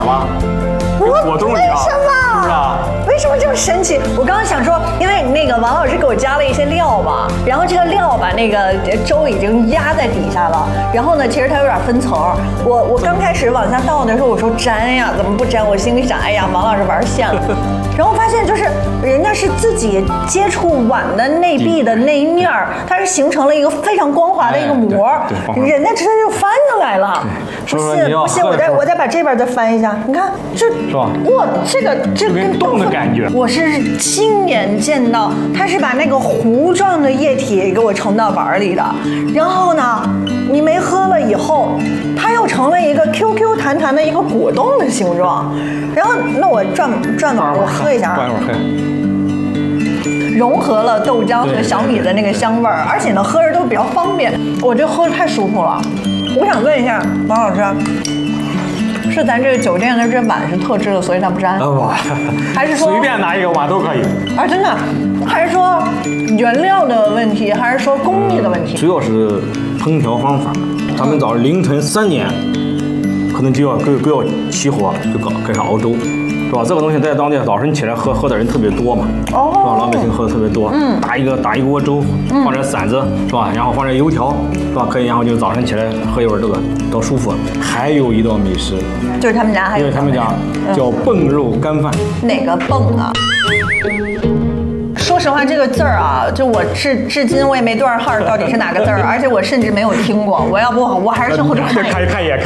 吗？果冻一样。 为什么？ 是不是啊？ 为什么这么神奇？我刚刚想说，因为那个王老师给我加了一些料吧，然后这个料把那个粥已经压在底下了，然后呢，其实它有点分层。我刚开始往下倒的时候，我说粘呀，怎么不粘？我心里想，哎呀，王老师玩线了。然后发现就是人家是自己接触碗的内壁的那一面儿，它是形成了一个非常光滑的一个膜，人家直接就翻上来了。不信，我再把这边再翻一下，你看这是吧？ 哇，这跟冻的感觉。 我是亲眼见到，它是把那个糊状的液体给我盛到碗里的，然后呢，你没喝了以后，它又成了一个 QQ 弹弹的一个果冻的形状。然后，那我转碗，我喝一下啊。 转一会儿喝。 融合了豆浆和小米的那个香味儿，而且呢，喝着都比较方便，我觉得喝着太舒服了。我想问一下王老师，是咱这个酒店的这碗是特制的，所以它不粘？还是说随便拿一个碗都可以？ 啊，真的？还是说原料的问题，还是说工艺的问题？ 主要是烹调方法。他们早上凌晨3点，可能就要起火，就开始熬粥。是吧？这个东西在当地早晨起来喝的人特别多嘛，是吧？老百姓喝的特别多。打一锅粥，放点馓子，是吧？然后放点油条，是吧？可以，然后就早晨起来喝一会儿这个，多舒服。还有一道美食， 就是他们家还有， 因为他们家叫蹦肉干饭。 哪个蹦啊？说实话，这个字儿啊，就我至今我也没对上号，到底是哪个字儿，而且我甚至没有听过。我要不我还是去后头看一眼。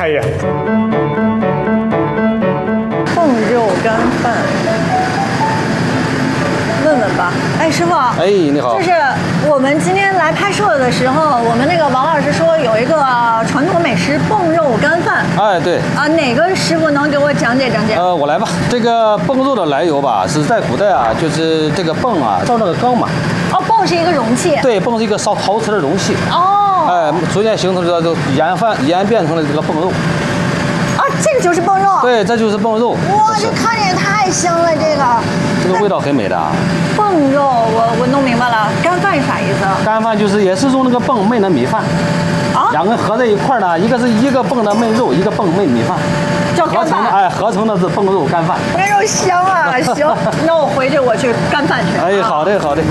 蹦肉干饭，问问吧。哎，师傅。 哎，你好。 就是我们今天来拍摄的时候，我们那个王老师说有一个传统美食蹦肉干饭。 哎，对。 啊，哪个师傅能给我讲解讲解？ 我来吧。这个蹦肉的来由吧，是在古代啊，就是这个蹦啊，烧那个缸嘛。 哦，蹦是一个容器。 对，蹦是一个烧陶瓷的容器。 哦。 哎，逐渐形成这个演变成了这个蹦肉。 啊，这个就是蹦肉。 对，这就是蹦肉。 哇，这看着也太香了， 这个味道很美的。 蹦肉，我弄明白了，干饭是啥意思？ 干饭就是也是用那个蹦焖的米饭，两个合在一块呢，一个是一个蹦的焖肉，一个蹦焖米饭， 叫干饭。 哎，合成的是蹦肉干饭。 那肉香啊！行，那我回去我去干饭去。 哎，好的好的。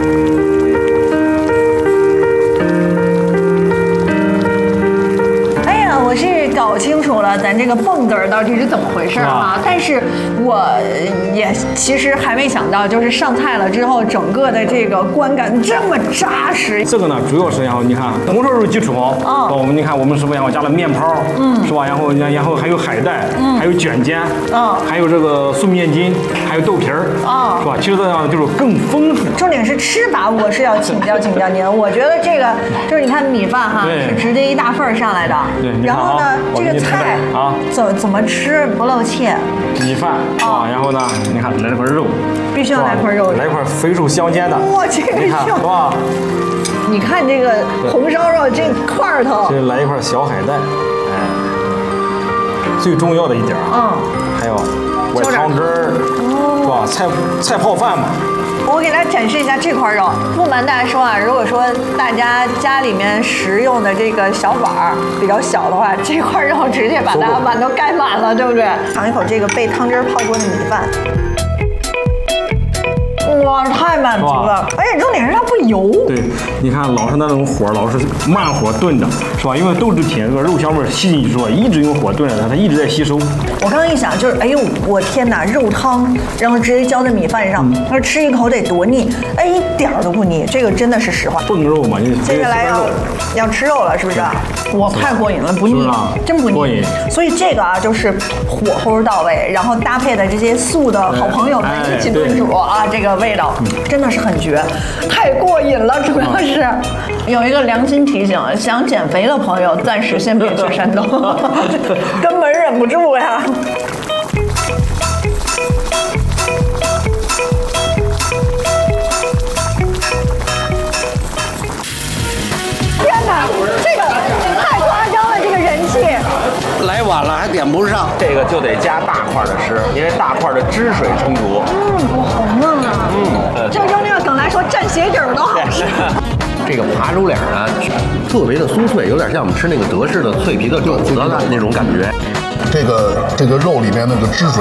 我是搞清楚了咱这个蹦字儿到底是怎么回事啊，但是我也其实还没想到，就是上菜了之后，整个的这个观感这么扎实。 这个呢，主要是然后你看红烧肉基础，我们你看我们师傅然后加了面泡，是吧？然后还有海带，还有卷尖，还有这个素面筋，还有豆皮儿，是吧？其实这样就是更丰富。 重点是吃法，我是要请教您。我觉得这个就是你看米饭哈，是直接一大份上来的， 对。 然后呢，这个菜啊，怎么吃不露怯？ 米饭啊，然后呢，你看来块肉， 必须要来块肉， 来块肥瘦相间的。 哇，这个是吧？ 你看这个红烧肉这块头， 这来一块小海带，哎，最重要的一点还有外汤汁儿，是吧？菜泡饭嘛。 我给大家展示一下这块肉。不瞒大家说啊，如果说大家家里面食用的这个小碗儿比较小的话，这块肉直接把它碗都盖满了，对不对？尝一口这个被汤汁泡过的米饭。哇，太满足了！而且重点是它不油。 对，你看老是那种火，老是慢火炖的，是吧？因为豆制品这个肉香味吸进去之后，一直用火炖着它一直在吸收。 我刚刚一想，就是哎呦，我天哪，肉汤，然后直接浇在米饭上，那吃一口得多腻，哎，一点都不腻，这个真的是实话。 蹦肉嘛， 接下来要吃肉了，是不是？哇，太过瘾了，不腻，真不腻。 过瘾。 所以这个啊，就是火候到位，然后搭配的这些素的好朋友们一起炖煮啊，这个味道真的是很绝，太过瘾了。主要是有一个良心提醒，想减肥的朋友暂时先别去山东，根本忍不住呀。天哪，这个太夸张了，这个人气。 来晚了还点不上， 这个就得加大块的吃，因为大块的汁水充足。 哇，好嫩啊！这用那个梗来说，蘸鞋底儿都好吃。 这个扒肉脸呢，特别的酥脆，有点像我们吃那个德式的脆皮的肘子的那种感觉。 这个肉里面那个汁水